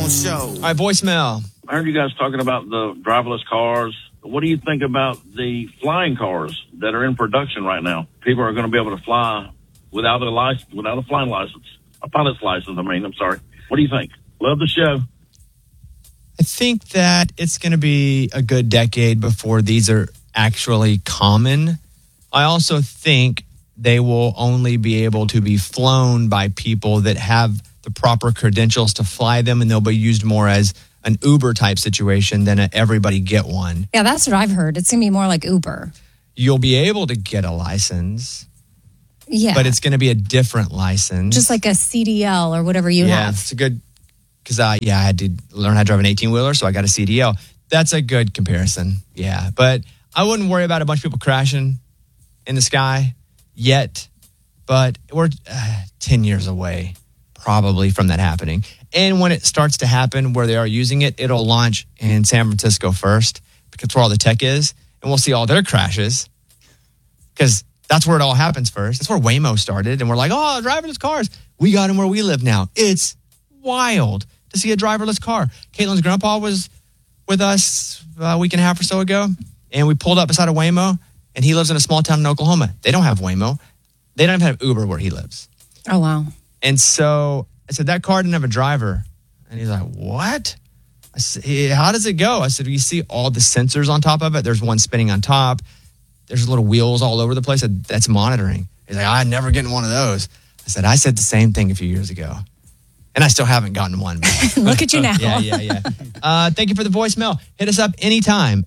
Show. All right, voicemail. I heard you guys talking about the driverless cars. What do you think about the flying cars that are in production right now? People are going to be able to fly without a flying license, a pilot's license. I'm sorry. What do you think? Love the show. I think that it's going to be a good decade before these are actually common. I also think they will only be able to be flown by people that have the proper credentials to fly them, and they'll be used more as an Uber type situation than a everybody get one. Yeah, that's what I've heard. It's going to be more like Uber. You'll be able to get a license. Yeah. But it's going to be a different license. Just like a CDL or whatever you have. Yeah, it's a good, because I had to learn how to drive an 18-wheeler, so I got a CDL. That's a good comparison. Yeah, but I wouldn't worry about a bunch of people crashing in the sky yet, but we're 10 years away probably from that happening. And when it starts to happen where they are using it, it'll launch in San Francisco first because where all the tech is, and we'll see all their crashes because that's where it all happens first. That's where Waymo started, and we're like, oh, driverless cars. We got them where we live now. It's wild to see a driverless car. Caitlin's grandpa was with us a week and a half or so ago, and we pulled up beside a Waymo, and he lives in a small town in Oklahoma. They don't have Waymo. They don't even have Uber where he lives. Oh, wow. And so I said, that car didn't have a driver. And he's like, what? I said, how does it go? I said, you see all the sensors on top of it. There's one spinning on top. There's little wheels all over the place that's monitoring. He's like, I'd never get in one of those. I said the same thing a few years ago. And I still haven't gotten one. Look at you now. Yeah. Thank you for the voicemail. Hit us up anytime.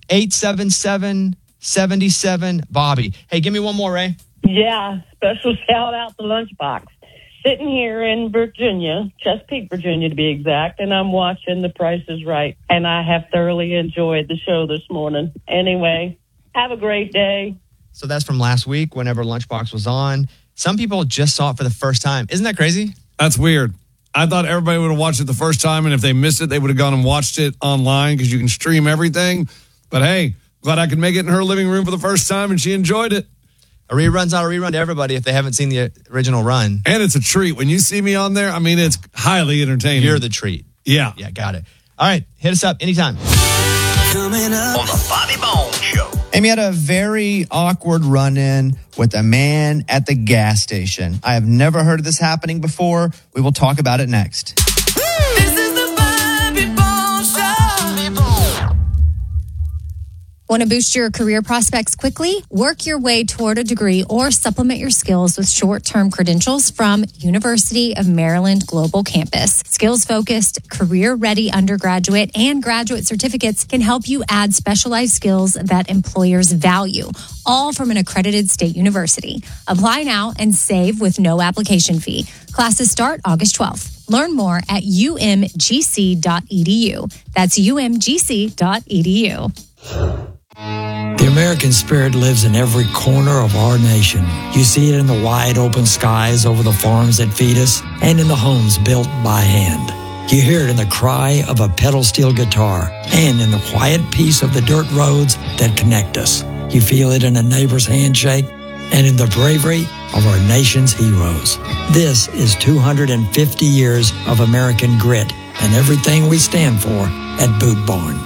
877-77-Bobby. Hey, give me one more, Ray. Yeah, special shout out to Lunchbox. Sitting here in Virginia, Chesapeake, Virginia to be exact, and I'm watching The Price is Right. And I have thoroughly enjoyed the show this morning. Anyway, have a great day. So that's from last week whenever Lunchbox was on. Some people just saw it for the first time. Isn't that crazy? That's weird. I thought everybody would have watched it the first time, and if they missed it, they would have gone and watched it online because you can stream everything. But hey, glad I could make it in her living room for the first time, and she enjoyed it. A rerun's not a rerun to everybody if they haven't seen the original run. And it's a treat. When you see me on there, I mean, it's highly entertaining. You're the treat. Yeah. Yeah, got it. All right, hit us up anytime. Coming up on the Bobby Bones Show. Amy had a very awkward run-in with a man at the gas station. I have never heard of this happening before. We will talk about it next. This is the Bobby Bones Show. Want to boost your career prospects quickly? Work your way toward a degree or supplement your skills with short-term credentials from University of Maryland Global Campus. Skills-focused, career-ready undergraduate and graduate certificates can help you add specialized skills that employers value, all from an accredited state university. Apply now and save with no application fee. Classes start August 12th. Learn more at umgc.edu. That's umgc.edu. The American spirit lives in every corner of our nation. You see it in the wide open skies over the farms that feed us and in the homes built by hand. You hear it in the cry of a pedal steel guitar and in the quiet peace of the dirt roads that connect us. You feel it in a neighbor's handshake and in the bravery of our nation's heroes. This is 250 years of American grit and everything we stand for at Boot Barn.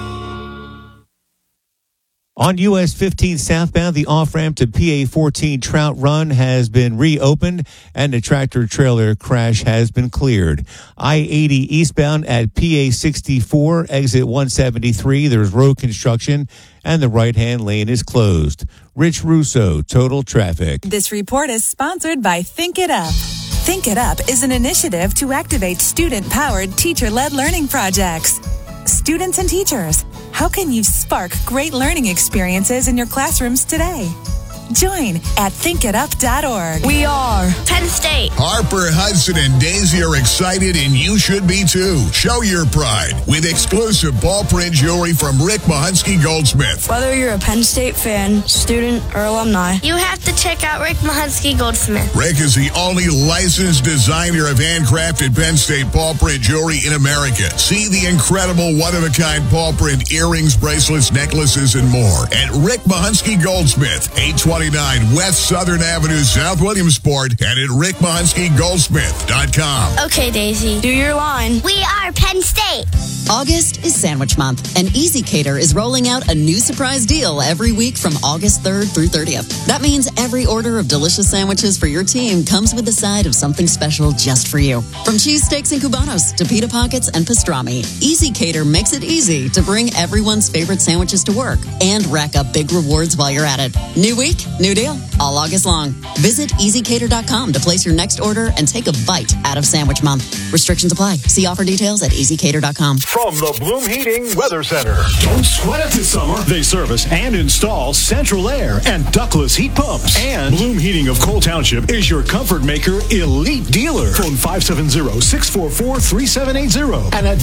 On US 15 southbound, the off-ramp to PA 14 Trout Run has been reopened and the tractor-trailer crash has been cleared. I-80 eastbound at PA 64, exit 173, there's road construction and the right-hand lane is closed. Rich Russo, Total Traffic. This report is sponsored by Think It Up. Think It Up is an initiative to activate student-powered, teacher-led learning projects. Students and teachers, how can you spark great learning experiences in your classrooms today? Join at thinkitup.org. We are Penn State. Harper, Hudson, and Daisy are excited, and you should be too. Show your pride with exclusive ball print jewelry from Rick Mahunsky Goldsmith. Whether you're a Penn State fan, student, or alumni, you have to check out Rick Mahunsky Goldsmith. Rick is the only licensed designer of handcrafted Penn State ball print jewelry in America. See the incredible one-of-a-kind ball print earrings, bracelets, necklaces, and more at Rick Mahunsky Goldsmith, 820 29 West Southern Avenue, South Williamsport, and at rickmahuskygoldsmith.com. Okay, Daisy, do your line. We are Penn State. August is Sandwich Month, and Easy Cater is rolling out a new surprise deal every week from August 3rd through 30th. That means every order of delicious sandwiches for your team comes with a side of something special just for you. From cheesesteaks and cubanos to pita pockets and pastrami, Easy Cater makes it easy to bring everyone's favorite sandwiches to work and rack up big rewards while you're at it. New week, new deal, all August long. Visit easycater.com to place your next order and take a bite out of Sandwich Month. Restrictions apply. See offer details at easycater.com. From the Bloom Heating Weather Center. Don't sweat it this summer. They service and install central air and ductless heat pumps. And Bloom Heating of Cole Township is your comfort maker elite dealer. Phone 570-644-3780 and at